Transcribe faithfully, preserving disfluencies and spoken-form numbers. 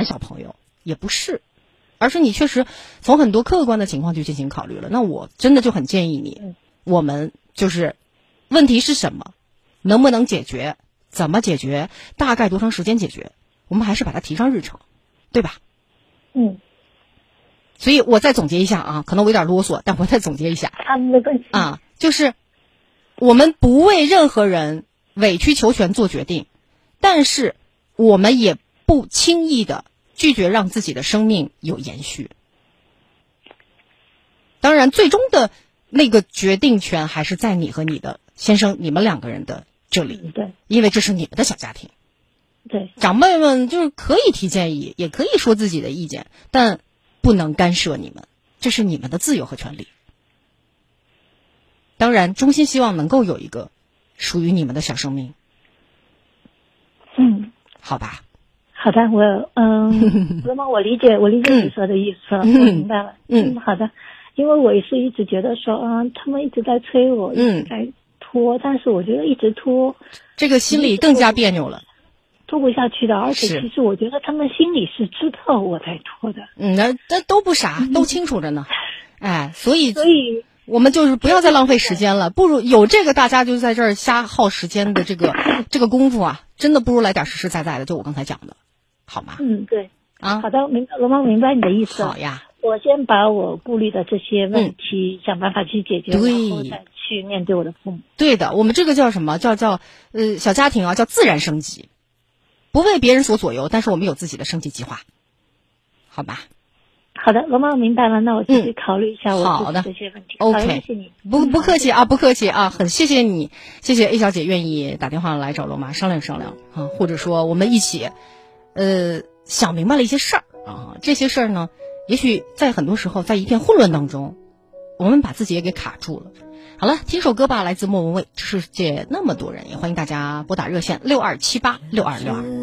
欢小朋友，也不是，而是你确实从很多客观的情况去进行考虑了。那我真的就很建议你，我们就是问题是什么，能不能解决，怎么解决，大概多长时间解决，我们还是把它提上日程，对吧？ 嗯。 所以我再总结一下啊，可能我有点啰嗦，但我再总结一下啊，没关系啊，就是我们不为任何人委曲求全做决定，但是我们也不轻易的拒绝让自己的生命有延续。当然最终的那个决定权还是在你和你的先生，你们两个人的这里， 对， 因为这是你们的小家庭。 对， 长辈们就是可以提建议，也可以说自己的意见，但不能干涉你们，这是你们的自由和权利。当然衷心希望能够有一个属于你们的小生命。 嗯， 好吧。 好的，我嗯，那么我理解，我理解你说的意思了，嗯、我明白了。嗯，好的，因为我也是一直觉得说，嗯，他们一直在催我，一直在拖，但是我觉得一直拖， 这个心里更加别扭了。 拖不下去的，而且其实我觉得他们心里是知道我在拖的。 嗯，那那都不傻，都清楚着呢。哎，所以所以我们就是不要再浪费时间了，不如有这个大家就在这儿瞎耗时间的这个这个功夫啊，真的不如来点实实在在的，就我刚才讲的，好吗？ 嗯，对啊， 好的，明白，罗妈明白你的意思。 好呀， 我先把我顾虑的这些问题、嗯、想办法去解决， 对， 然后再去面对我的父母。 对的，我们这个叫什么？叫叫呃小家庭啊，叫自然升级。不为别人所左右，但是我们有自己的升级计划，好吧？ 好的，罗妈明白了，那我自己考虑一下我自己这些问题。 嗯、 好的 ，OK， 谢谢你， 不不客气啊，不客气啊，很谢谢你，谢谢 A 小姐愿意打电话来找罗妈商量商量啊，或者说我们一起，呃，想明白了一些事儿啊，这些事儿呢，也许在很多时候，在一片混乱当中，我们把自己也给卡住了。好了，听首歌吧，来自莫文蔚，《世界那么多人》，也欢迎大家拨打热线六二七八六二六二。